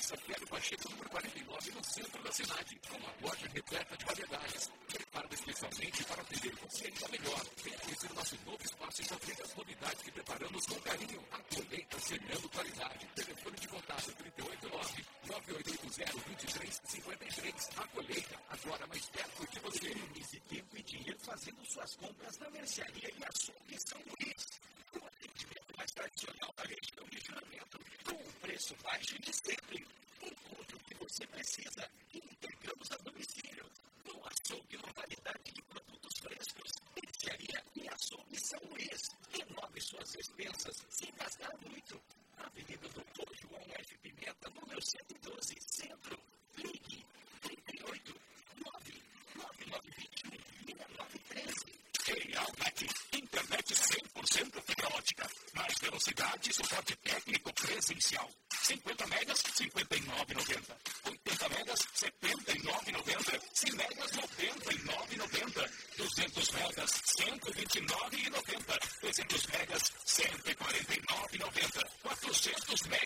Praça Félio Pacheco, número 49, no centro da cidade, com uma loja repleta de variedades, preparada especialmente para atender você ainda melhor. Venha conhecer o nosso novo espaço e confira as novidades que preparamos com carinho. A colheita semeando qualidade. Telefone de contato 389-9880-2353. A colheita, agora mais perto de você. Economize tempo e dinheiro fazendo suas compras na mercearia e açougue São Luís. O atendimento mais tradicional da região de Juramento, com um preço baixo de sempre. Encontre o que você precisa e entregamos a domicílio. No açougue, uma variedade de produtos frescos. Mercearia e açougue São Luís. Renove suas despensas sem gastar muito. Avenida Doutor João F. Pimenta, número 112, Centro. Ligue 38 99921 6913. Ei, Albert, internet 100% fibra ótica. Mais velocidade e suporte técnico presencial. 50 megas, R$ 59,90. 80 megas, R$ 79,90. 100 megas, R$ 99,90. 200 megas, R$ 129,90. 300 megas, R$ 149,90. 400 megas,